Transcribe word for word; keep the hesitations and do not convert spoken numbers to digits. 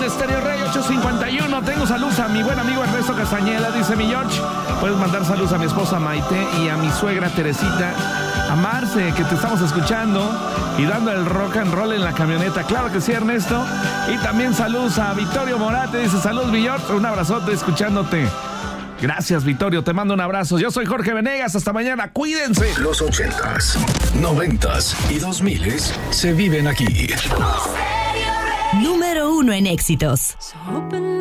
en Estéreo Rey ocho cincuenta y uno. Tengo saludos a mi buen amigo Ernesto Castañeda. Dice mi George, puedes mandar saludos a mi esposa Maite y a mi suegra Teresita, a Marce, que te estamos escuchando y dando el rock and roll en la camioneta. Claro que sí, Ernesto. Y también saludos a Vittorio Morate. Dice, saludos, mi George. Un abrazote escuchándote. Gracias, Vittorio. Te mando un abrazo. Yo soy Jorge Venegas. Hasta mañana. Cuídense. Los ochentas, noventas y dos miles se viven aquí. Número uno en éxitos.